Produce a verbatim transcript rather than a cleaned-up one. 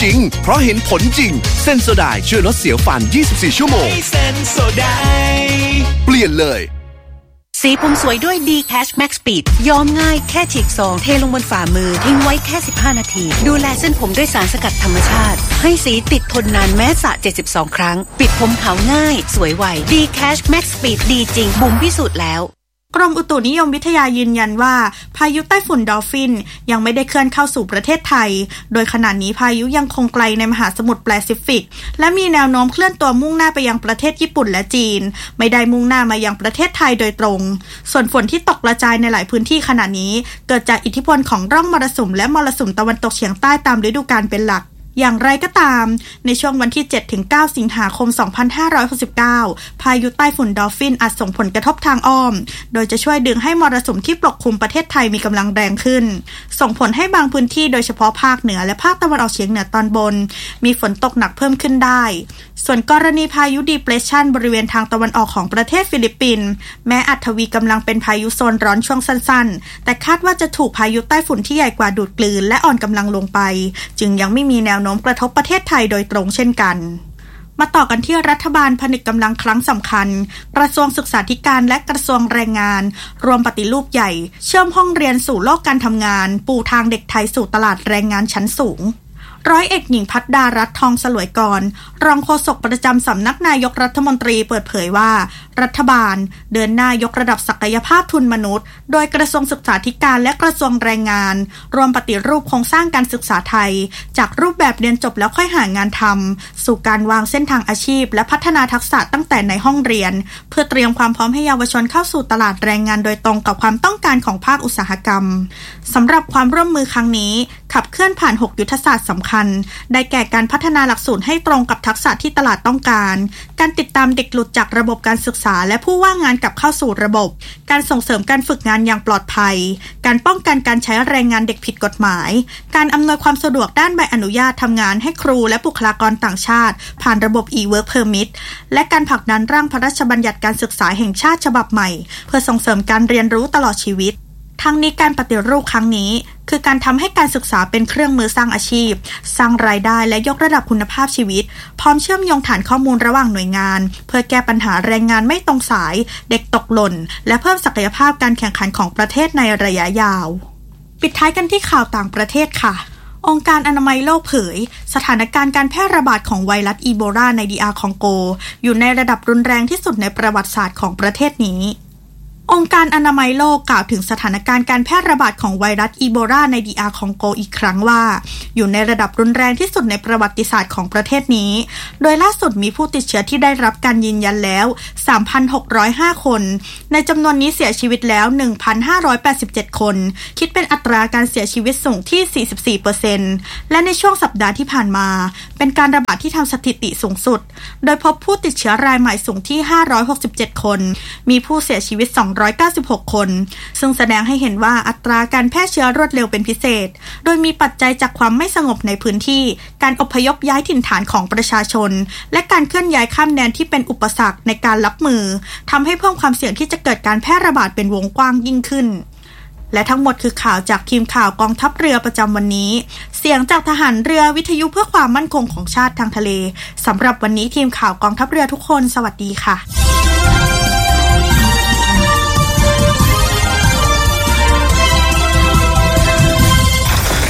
จริงเพราะเห็นผลจริงเซนโซไดช่วยลดเสียวฟันยี่สิบสี่ชั่วโมงเซนโซไดเปลี่ยนเลยสีผมสวยด้วย ดี Cash Max Speed ย้อมง่ายแค่ฉีกซองเทลงบนฝ่ามือทิ้งไว้แค่สิบห้านาทีดูแลเส้นผมด้วยสารสกัดธรรมชาติให้สีติดทนนานแม้สระเจ็ดสิบสองครั้งปิดผมขาวง่ายสวยไว ดี Cash Max Speed ดีจริงบุ๋มพิสูจน์แล้วกรมอุตุนิยมวิทยายืนยันว่าพายุใต้ฝุ่นดอลฟินยังไม่ได้เคลื่อนเข้าสู่ประเทศไทยโดยขณะนี้พายุยังคงไกลในมหาสมุทรแปซิฟิกและมีแนวโน้มเคลื่อนตัวมุ่งหน้าไปยังประเทศญี่ปุ่นและจีนไม่ได้มุ่งหน้ามายังประเทศไทยโดยตรงส่วนฝนที่ตกกระจายในหลายพื้นที่ขณะนี้เกิดจากอิทธิพลของร่องมรสุมและมรสุมตะวันตกเฉียงใต้ตามฤดูกาลเป็นหลักอย่างไรก็ตามในช่วงวันที่ เจ็ดถึงเก้า สิงหาคม สองพันห้าร้อยหกสิบเก้า พายุใต้ฝุ่นดอลฟินอาจส่งผลกระทบทางอ้อมโดยจะช่วยดึงให้มรสุมที่ปกคลุมประเทศไทยมีกำลังแรงขึ้นส่งผลให้บางพื้นที่โดยเฉพาะภาคเหนือและภาคตะวันออกเฉียงเหนือตอนบนมีฝนตกหนักเพิ่มขึ้นได้ส่วนกรณีพายุดีเพรสชันบริเวณทางตะวันออกของประเทศฟิลิปปินส์แม้อาจทวีกำลังเป็นพายุโซนร้อนช่วงสั้นๆแต่คาดว่าจะถูกพายุใต้ฝุ่นที่ใหญ่กว่าดูดกลืนและอ่อนกำลังลงไปจึงยังไม่มีแนวโน้มกระทบประเทศไทยโดยตรงเช่นกันมาต่อกันที่รัฐบาลผนึกกำลังครั้งสำคัญกระทรวงศึกษาธิการและกระทรวงแรงงานรวมปฏิรูปใหญ่เชื่อมห้องเรียนสู่โลกการทำงานปูทางเด็กไทยสู่ตลาดแรงงานชั้นสูงร้อยเอกหญิงพัฒดารัตน์ทองสลวยกรรองโฆษกประจำสำนักนายกรัฐมนตรีเปิดเผยว่ารัฐบาลเดินหน้ายกระดับศักยภาพทุนมนุษย์โดยกระทรวงศึกษาธิการและกระทรวงแรงงานรวมปฏิรูปโครงสร้างการศึกษาไทยจากรูปแบบเรียนจบแล้วค่อยหางานทำสู่การวางเส้นทางอาชีพและพัฒนาทักษะตั้งแต่ในห้องเรียนเพื่อเตรียมความพร้อมให้เยาวชนเข้าสู่ตลาดแรงงานโดยตรงกับความต้องการของภาคอุตสาหกรรมสำหรับความร่วมมือครั้งนี้ขับเคลื่อนผ่านหกยุทธศาสตร์สำคัญได้แก่การพัฒนาหลักสูตรให้ตรงกับทักษะที่ตลาดต้องการการติดตามเด็กหลุดจากระบบการศึกษาและผู้ว่างงานกลับเข้าสู่ระบบการส่งเสริมการฝึกงานอย่างปลอดภัยการป้องกันการใช้แรงงานเด็กผิดกฎหมายการอำนวยความสะดวกด้านใบอนุญาตทำงานให้ครูและบุคลากรต่างชาติผ่านระบบ e-work permit และการผลักดันร่างพระราชบัญญัติการศึกษาแห่งชาติฉบับใหม่เพื่อส่งเสริมการเรียนรู้ตลอดชีวิตทั้งนี้การปฏิรูปครั้งนี้คือการทำให้การศึกษาเป็นเครื่องมือสร้างอาชีพสร้างรายได้และยกระดับคุณภาพชีวิตพร้อมเชื่อมโยงฐานข้อมูลระหว่างหน่วยงานเพื่อแก้ปัญหาแรงงานไม่ตรงสายเด็กตกหล่นและเพิ่มศักยภาพการแข่งขันของประเทศในระยะยาวปิดท้ายกันที่ข่าวต่างประเทศค่ะองค์การอนามัยโลกเผยสถานการณ์การแพร่ระบาดของไวรัสอีโบลาใน ดี อาร์ คองโกอยู่ในระดับรุนแรงที่สุดในประวัติศาสตร์ของประเทศนี้องค์การอนามัยโลกกล่าวถึงสถานการณ์การแพร่ระบาดของไวรัสอีโบลาใน ดี อาร์ คองโกอีกครั้งว่าอยู่ในระดับรุนแรงที่สุดในประวัติศาสตร์ของประเทศนี้โดยล่าสุดมีผู้ติดเชื้อที่ได้รับการยืนยันแล้ว สามพันหกร้อยห้า คนในจำนวนนี้เสียชีวิตแล้ว หนึ่งพันห้าร้อยแปดสิบเจ็ด คนคิดเป็นอัตราการเสียชีวิตสูงที่ สี่สิบสี่เปอร์เซ็นต์ และในช่วงสัปดาห์ที่ผ่านมาเป็นการระบาดที่ทำสถิติสูงสุดโดยพบผู้ติดเชื้อรายใหม่สูงที่ห้าร้อยหกสิบเจ็ดคนมีผู้เสียชีวิตสองร้อยเก้าสิบหกคนซึ่งแสดงให้เห็นว่าอัตราการแพร่เชื้อรวดเร็วเป็นพิเศษโดยมีปัจจัยจากความไม่สงบในพื้นที่การอพยพย้ายถิ่นฐานของประชาชนและการเคลื่อนย้ายข้ามแดนที่เป็นอุปสรรคในการรับมือทำให้เพิ่มความเสี่ยงที่จะเกิดการแพร่ระบาดเป็นวงกว้างยิ่งขึ้นและทั้งหมดคือข่าวจากทีมข่าวกองทัพเรือประจำวันนี้เสียงจากทหารเรือวิทยุเพื่อความมั่นคงของชาติทางทะเลสำหรับวันนี้ทีมข่าวกองทัพเรือทุกคนสวัสดีค่ะ